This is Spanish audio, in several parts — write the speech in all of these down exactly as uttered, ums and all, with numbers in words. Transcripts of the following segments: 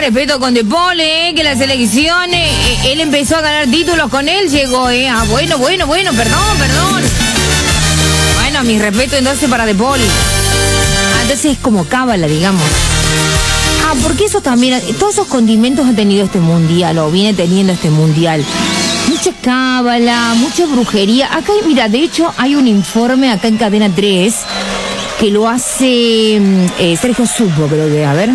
respeto con De Paul, eh, que la selección, eh, él empezó a ganar títulos con él, llegó, eh. Ah, bueno, bueno, bueno, perdón, perdón. Bueno, mi respeto entonces para De Paul. Ah, entonces es como cábala, digamos. Ah, porque eso también, todos esos condimentos ha tenido este mundial, o viene teniendo este mundial. Mucha cábala, mucha brujería. Acá, mira, de hecho hay un informe acá en Cadena tres que lo hace eh, Sergio Supo, creo que, a ver.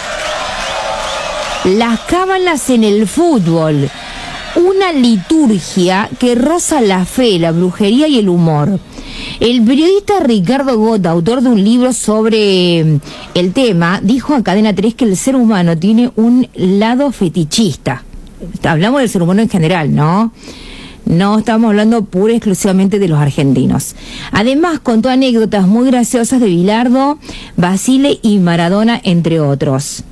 Las cábalas en el fútbol. Una liturgia que roza la fe, la brujería y el humor. El periodista Ricardo Gota, autor de un libro sobre el tema, dijo a Cadena tres que el ser humano tiene un lado fetichista. Hablamos del ser humano en general, ¿no? No estamos hablando pura y exclusivamente de los argentinos. Además, contó anécdotas muy graciosas de Bilardo, Basile y Maradona, entre otros.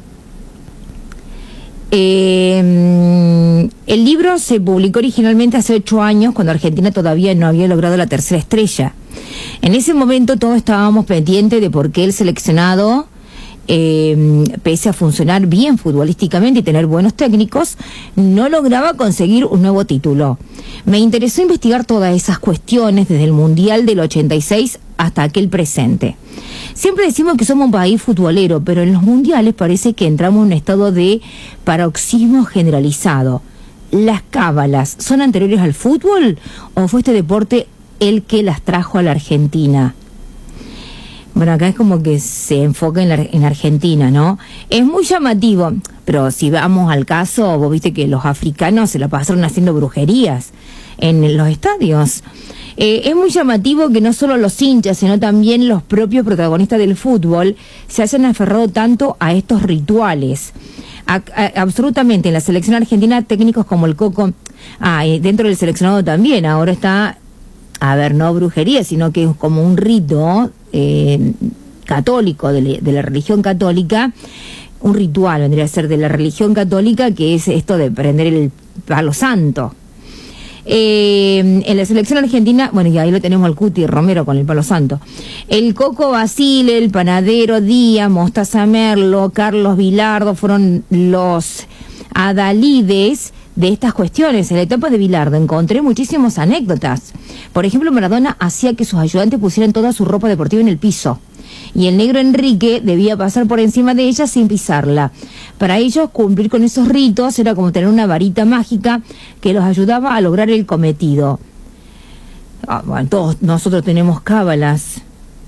Eh, el libro se publicó originalmente hace ocho años, cuando Argentina todavía no había logrado la tercera estrella. En ese momento todos estábamos pendientes de por qué el seleccionado, eh, pese a funcionar bien futbolísticamente y tener buenos técnicos, no lograba conseguir un nuevo título. Me interesó investigar todas esas cuestiones desde el Mundial del ochenta y seis hasta aquel presente. Siempre decimos que somos un país futbolero, pero en los mundiales parece que entramos en un estado de paroxismo generalizado. ¿Las cábalas son anteriores al fútbol o fue este deporte el que las trajo a la Argentina? Bueno, acá es como que se enfoca en, la, en Argentina, ¿no? Es muy llamativo, pero si vamos al caso, vos viste que los africanos se la pasaron haciendo brujerías en los estadios. Eh, es muy llamativo que no solo los hinchas, sino también los propios protagonistas del fútbol se hayan aferrado tanto a estos rituales. A, a, absolutamente, en la selección argentina, técnicos como el Coco, ah, y dentro del seleccionado también, ahora está, a ver, no brujería, sino que es como un rito eh, católico, de, de la religión católica, un ritual, vendría a ser de la religión católica, que es esto de prender el palo santo. Eh, en la selección argentina, bueno, y ahí lo tenemos al Cuti Romero con el palo santo. El Coco Basile, el Panadero Díaz, Mostaza Merlo, Carlos Bilardo fueron los adalides de estas cuestiones. En la etapa de Bilardo encontré muchísimas anécdotas. Por ejemplo, Maradona hacía que sus ayudantes pusieran toda su ropa deportiva en el piso, y el negro Enrique debía pasar por encima de ella sin pisarla. Para ellos, cumplir con esos ritos era como tener una varita mágica que los ayudaba a lograr el cometido. Ah, bueno, todos nosotros tenemos cábalas.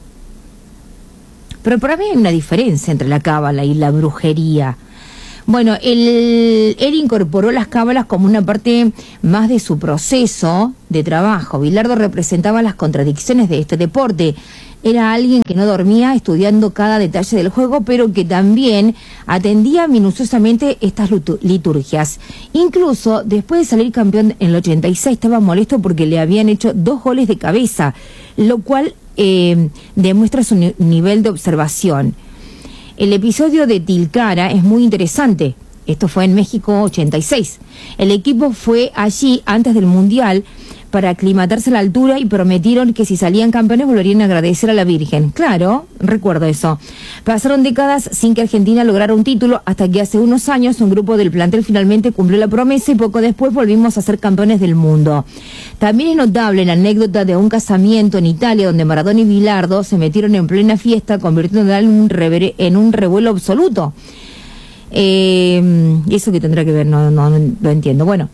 Pero para mí hay una diferencia entre la cábala y la brujería. Bueno, él, él incorporó las cábalas como una parte más de su proceso de trabajo. Bilardo representaba las contradicciones de este deporte. Era alguien que no dormía estudiando cada detalle del juego, pero que también atendía minuciosamente estas liturgias. Incluso, después de salir campeón en el ochenta y seis, estaba molesto porque le habían hecho dos goles de cabeza, lo cual eh, demuestra su ni- nivel de observación. El episodio de Tilcara es muy interesante. Esto fue en México ochenta y seis. El equipo fue allí antes del Mundial para aclimatarse a la altura y prometieron que si salían campeones volverían a agradecer a la Virgen. Claro, recuerdo eso. Pasaron décadas sin que Argentina lograra un título, hasta que hace unos años un grupo del plantel finalmente cumplió la promesa y poco después volvimos a ser campeones del mundo. También es notable la anécdota de un casamiento en Italia donde Maradona y Bilardo se metieron en plena fiesta, convirtiéndolo en un, rever- en un revuelo absoluto. Eh, ¿Eso qué tendrá que ver? No, no, no lo entiendo. Bueno.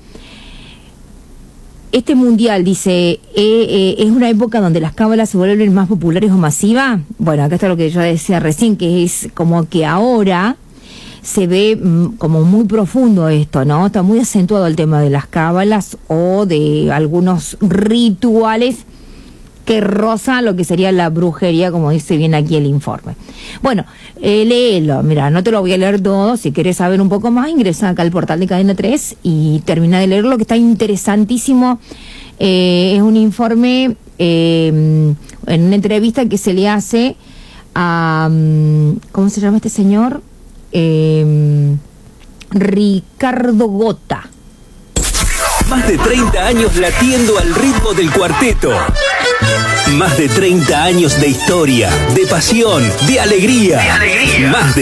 Este mundial, dice, eh, eh, ¿es una época donde las cábalas se vuelven más populares o masivas? Bueno, acá está lo que yo decía recién, que es como que ahora se ve mm, como muy profundo esto, ¿no? Está muy acentuado el tema de las cábalas o de algunos rituales que rozan lo que sería la brujería, como dice bien aquí el informe. Bueno, eh, léelo, mira, no te lo voy a leer todo. Si querés saber un poco más, ingresa acá al portal de Cadena tres y termina de leerlo, que está interesantísimo. Eh, es un informe, eh, en una entrevista que se le hace a, ¿cómo se llama este señor? Eh, Ricardo Gota. Más de treinta años latiendo al ritmo del cuarteto. Más de treinta años de historia, de pasión, de alegría. De alegría. Más de